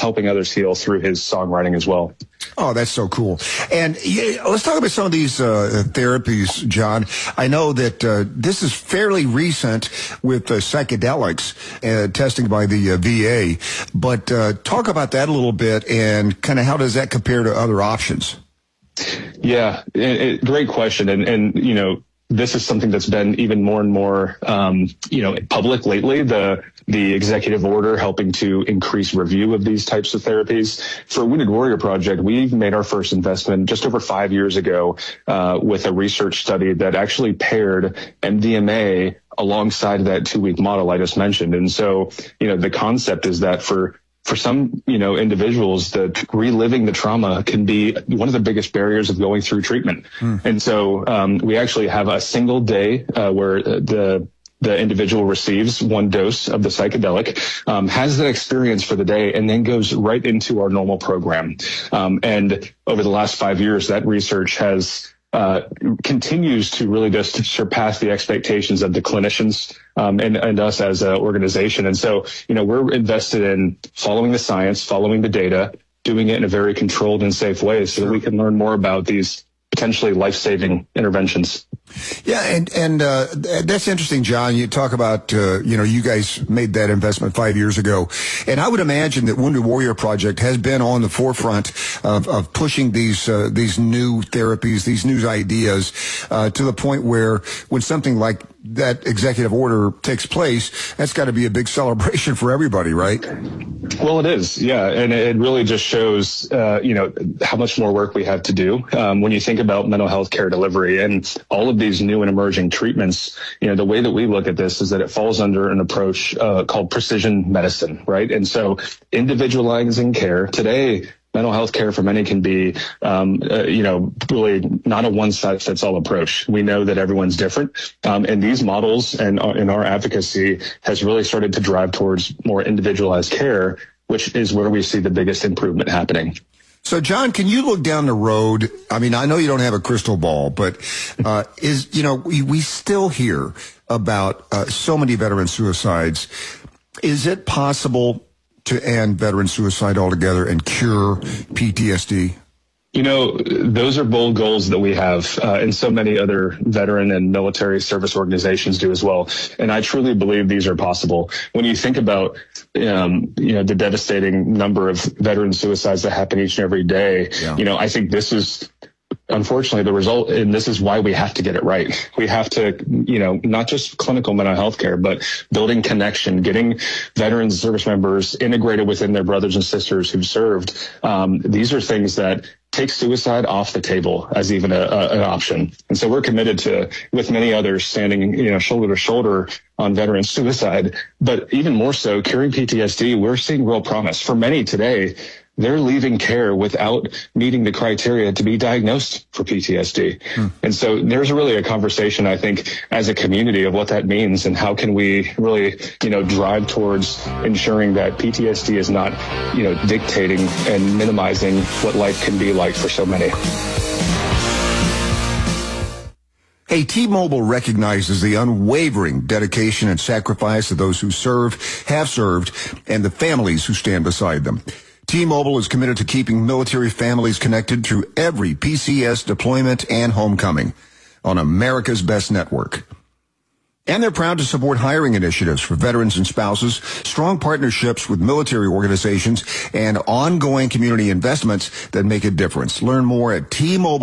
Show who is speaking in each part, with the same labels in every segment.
Speaker 1: helping others heal through his songwriting as well.
Speaker 2: Oh, that's so cool. And let's talk about some of these therapies, John. I know that this is fairly recent with psychedelics testing by the VA, but talk about that a little bit and kind of how does that compare to other options?
Speaker 1: Yeah, great question. And this is something that's been even more and more, public lately. The executive order helping to increase review of these types of therapies. For Wounded Warrior Project, we've made our first investment just over 5 years ago with a research study that actually paired MDMA alongside that 2-week model I just mentioned. And so, the concept is that for some, individuals, that reliving the trauma can be one of the biggest barriers of going through treatment. And so we actually have a single day where the individual receives one dose of the psychedelic, has that experience for the day, and then goes right into our normal program. And over the last 5 years, that research has continues to really just surpass the expectations of the clinicians and us as an organization. And so, we're invested in following the science, following the data, doing it in a very controlled and safe way so that we can learn more about these potentially life-saving interventions.
Speaker 2: Yeah, and that's interesting, John. You talk about, you guys made that investment 5 years ago. And I would imagine that Wounded Warrior Project has been on the forefront of pushing these new therapies, these new ideas, to the point where when something like that executive order takes place, that's got to be a big celebration for everybody, right?
Speaker 1: Well, it is, yeah. And it really just shows, how much more work we have to do. When you think about mental health care delivery and all of these new and emerging treatments, the way that we look at this is that it falls under an approach called precision medicine, right? And so individualizing care today, mental health care for many can be, really not a one-size-fits-all approach. We know that everyone's different, and these models and in our advocacy has really started to drive towards more individualized care, which is where we see the biggest improvement happening.
Speaker 2: So, John, can you look down the road? I mean, I know you don't have a crystal ball, but we still hear about so many veteran suicides. Is it possible to end veteran suicide altogether and cure PTSD?
Speaker 1: Those are bold goals that we have, and so many other veteran and military service organizations do as well. And I truly believe these are possible. When you think about, the devastating number of veteran suicides that happen each and every day, I think this is unfortunately the result, and this is why we have to get it right. We have to, not just clinical mental health care, but building connection, getting veterans, service members integrated within their brothers and sisters who've served. These are things that take suicide off the table as even an option. And so we're committed to, with many others, standing, shoulder to shoulder on veteran suicide, but even more so curing PTSD. We're seeing real promise for many today. They're leaving care without meeting the criteria to be diagnosed for PTSD. And so there's really a conversation, I think, as a community of what that means and how can we really, drive towards ensuring that PTSD is not, dictating and minimizing what life can be like for so many.
Speaker 2: Hey, T-Mobile recognizes the unwavering dedication and sacrifice of those who serve, have served, and the families who stand beside them. T-Mobile is committed to keeping military families connected through every PCS deployment and homecoming on America's best network. And they're proud to support hiring initiatives for veterans and spouses, strong partnerships with military organizations, and ongoing community investments that make a difference. Learn more at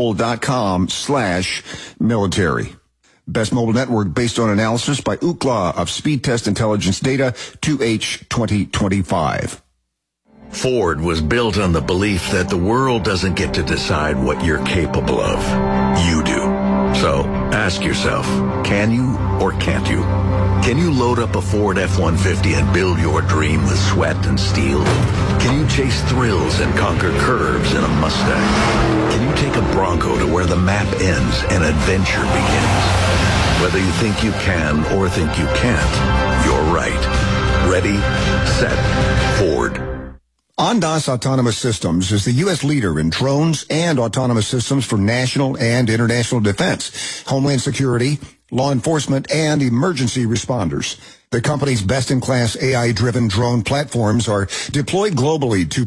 Speaker 2: T-Mobile.com/military. Best mobile network based on analysis by Ookla of Speed Test Intelligence Data 2H 2025.
Speaker 3: Ford was built on the belief that the world doesn't get to decide what you're capable of. You do. So ask yourself, can you or can't you? Can you load up a Ford F-150 and build your dream with sweat and steel? Can you chase thrills and conquer curves in a Mustang? Can you take a Bronco to where the map ends and adventure begins? Whether you think you can or think you can't, you're right. Ready, set, Ford.
Speaker 2: Ondas Autonomous Systems is the U.S. leader in drones and autonomous systems for national and international defense, homeland security, law enforcement, and emergency responders. The company's best-in-class AI-driven drone platforms are deployed globally to